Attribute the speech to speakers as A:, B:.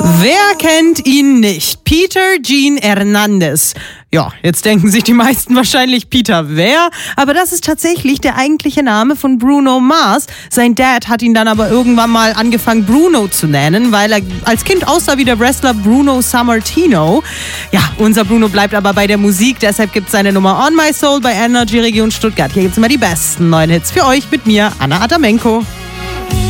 A: Wer kennt ihn nicht? Peter Gene Hernandez. Ja, jetzt denken sich die meisten wahrscheinlich, Peter wer? Aber das ist tatsächlich der eigentliche Name von Bruno Mars. Sein Dad hat ihn dann aber irgendwann mal angefangen, Bruno zu nennen, weil er als Kind aussah wie der Wrestler Bruno Sammartino. Ja, unser Bruno bleibt aber bei der Musik, deshalb gibt es seine Nummer On My Soul bei Energy Region Stuttgart. Hier gibt es immer die besten neuen Hits für euch mit mir, Anna Adamenko.